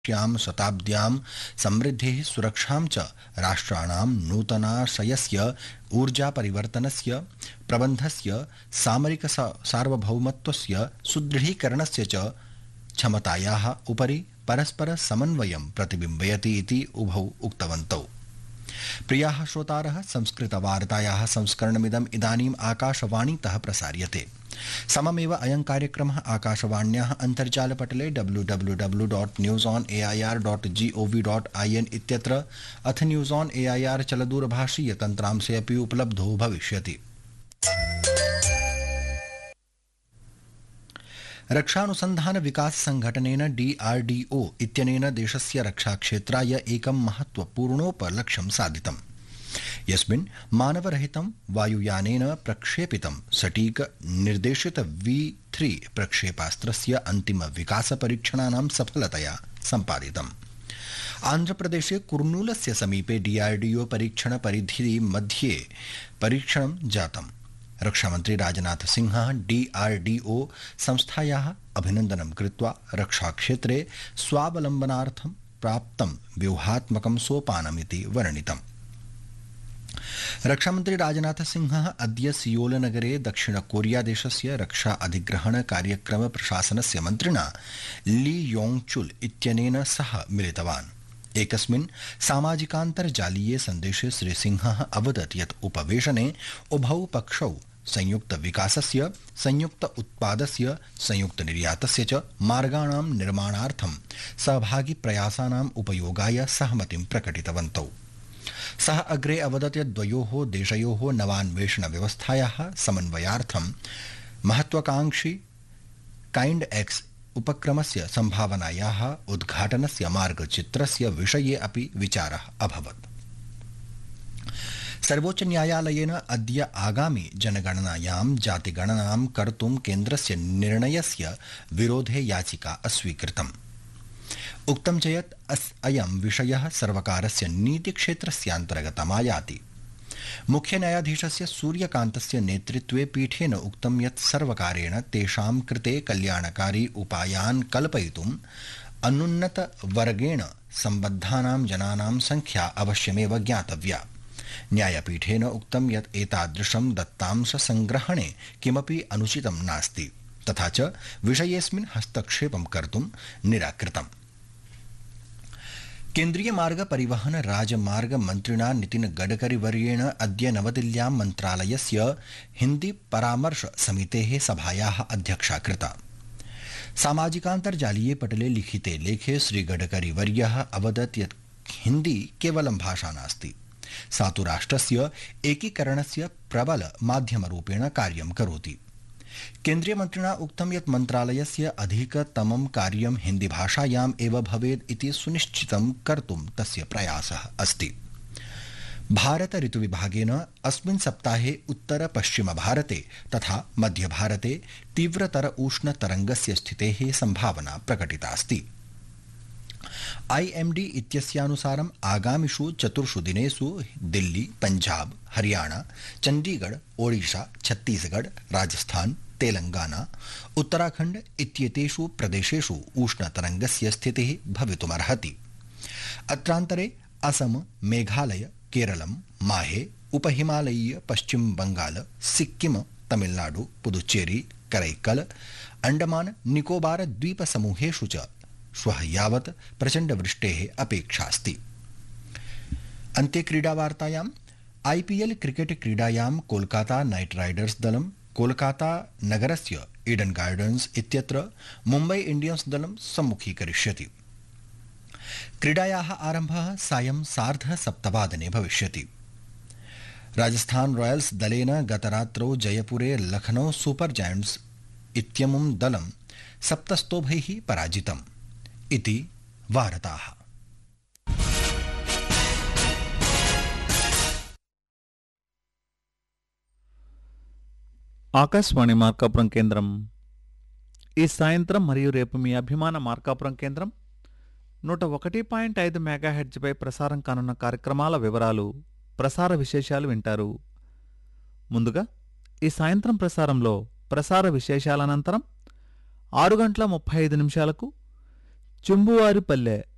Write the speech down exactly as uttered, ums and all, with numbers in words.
श्याम शताब्द्यां समृद्धेः सुरक्षां च राष्ट्राणां नूतनाशयस्य ऊर्जापरिवर्तनस्य प्रबन्धस्य सामरिक सार्वभौमत्वस्य सुदृढीकरणस्य च क्षमतायाः उपरि परस्पर समन्वयं प्रतिबिम्बयति इति उभौ उक्तवन्तौ। प्रियाः श्रोतारः, संस्कृतवार्तायाः संस्करणमिदम् इदानीम् आकाशवाणीतः प्रसार्यते। सममेव अयं कार्यक्रमः आकाशवाण्याः अन्तर्जालपटले W W W dot news on A I are dot जि ओ वि डाट् ऐ एन् इत्यत्र अथ न्यूस् आन् ए ऐ आर् चलदूरभाषीयतन्त्रांशे अपि उपलब्धो भविष्यति। रक्षानुसन्धान विकास संघटनेन डी आर् डी ओ इत्यनेन देशस्य रक्षाक्षेत्राय एकं महत्वपूर्णोपलक्ष्यं साधितम्, यस्मिन् मानवरहितं वायुयानेन प्रक्षेपितं सटीक निर्देशित वी थ्री प्रक्षेपास्त्रस्य अन्तिम विकास परीक्षणानां सफलतया सम्पादितम्। आन्ध्रप्रदेशे कुर्नूलस्य समीपे डी आर् डी ओ परीक्षण परिधि मध्ये परीक्षणं जातम्। रक्षामन्त्री राजनाथ सिंहः डी आर् डी ओ संस्थायाः अभिनन्दनं कृत्वा रक्षाक्षेत्रे स्वावलम्बनार्थं प्राप्तं व्यूहात्मकं सोपानमिति वर्णितम्। रक्षामन्त्री राजनाथ सिंहः अद्य सियोल नगरे दक्षिण कोरिया देशस्य रक्षा अधिग्रहण कार्यक्रम प्रशासनस्य मन्त्रिणा ली योंग चुल इत्यनेन सह मिलितवान्। एकस्मिन् सामाजिकान्तर्जालीये सन्देशे श्रीसिंहः अवदत् यत् उपवेशने उभौ पक्षौ संयुक्त विकासस्य, संयुक्त उत्पादस्य, संयुक्त निर्यातस्य च मार्गाणां निर्माणार्थं सहभागी प्रयासानाम् उपयोगाय सहमतिं प्रकटितवन्तौ। सः अग्रे अवदत् यत् द्वयोः देशयोः नवान्वेषण व्यवस्थायाः समन्वयार्थं महत्वाकांक्षी काइण्ड एक्स उपक्रमस्य सम्भावनायाः उद्घाटनस्य मार्गचित्रस्य विषये अपि विचारः अभवत्। सर्वोच्च न्यायालयेन अद्य आगामि जनगणनायां जातिगणनां कर्तुं केन्द्रस्य निर्णयस्य विरोधे याचिका अस्वीकृतम्। उक्तं च यत् अयं विषयः सर्वकारस्य नीतिक्षेत्रस्यान्तर्गतमायाति। मुख्य न्यायाधीशस्य सूर्यकान्तस्य नेतृत्वे पीठेन उक्तं यत् सर्वकारेण तेषां कृते कल्याणकारी उपायान् कल्पयितुम् अनुन्नतवर्गेण सम्बद्धानां जनानां संख्या अवश्यमेव ज्ञातव्या। न्यायपीठेन उक्तं यत् एतादृशं दत्तांशसंग्रहणे किमपि अनुचितं नास्ति, तथा च विषयेऽस्मिन् हस्तक्षेपं कर्तुं निराकृतम्। केन्द्रीय मार्ग परिवहन राजमार्ग मन्त्रिणा नितिन गडकरी वर्येण अद्य नवदिल्ल्यां मन्त्रालयस्य हिन्दी परामर्श समितेः सभायाः अध्यक्षा कृता। सामाजिकान्तर्जालीये पटले लिखिते लेखे श्रीगडकरी वर्यः अवदत् यत् हिन्दी केवलं भाषा नास्ति, सा तु राष्ट्रस्य एकीकरणस्य प्रबल माध्यमरूपेण कार्यं करोति। केन्द्रीयमन्त्रिणा उक्तं यत् मन्त्रालयस्य अधिकतमं कार्यं हिन्दीभाषायाम् एव भवेत् इति सुनिश्चितं कर्तुं तस्य प्रयासः अस्ति। भारत ऋतुविभागेन अस्मिन् सप्ताहे उत्तर पश्चिम भारते तथा मध्यभारते तीव्रतर उष्णतरङ्गस्य स्थितेः सम्भावना प्रकटितास्ति। आई एम डी इत्यस्यानुसारम् आगामिषु चतुर्षु दिनेषु दिल्ली, पंजाब, हरियाणा, चंडीगढ़, ओडिशा, छत्तीसगढ़, राजस्थान, तेलंगाना, उत्तराखंड इत्येतेषु प्रदेशेषु उष्णतरङ्गस्य स्थितिः भवितुमर्हति। अत्रान्तरे असम, मेघालय, केरलं, माहे, उपहिमालयीय पश्चिम बंगाल, सिक्किम, तमिलनाडु, पुदुच्चेरी, करैकल, अंडमान निकोबार द्वीप समूहेषु च श्वः यावत् प्रचण्ड वृष्टेः अपेक्षास्ति। अन्ते क्रीडावार्तायाम् आईपीएल क्रिकेट क्रीडायां कोलकाता नाइट राइडर्स दलं कोलकाता नगरस्य ईडन गार्डन्स इत्यत्र मुम्बै इंडियन्स दलं सम्मुखीकरिष्यति। क्रीडायाः आरम्भः सायं सार्ध सप्तवादने भविष्यति। राजस्थान रॉयल्स दलेन गतरात्रौ जयपुरे लखनऊ सुपर जायंट्स इत्यमुं दलं सप्तस्तोभैः पराजितम् इति वार्ताः। ఆకాశవాణి మార్కాపురం కేంద్రం ఈ సాయంత్రం మరియు రేపు మీ అభిమాన మార్కాపురం కేంద్రం నూట ఒకటి పాయింట్ ఐదు మెగాహెర్ట్జ్పై ప్రసారం కానున్న కార్యక్రమాల వివరాలు, ప్రసార విశేషాలు వింటారు. ముందుగా ఈ సాయంత్రం ప్రసారంలో ప్రసార విశేషాలనంతరం ఆరు గంటల ముప్పై ఐదు నిమిషాలకు చుంబువారిపల్లె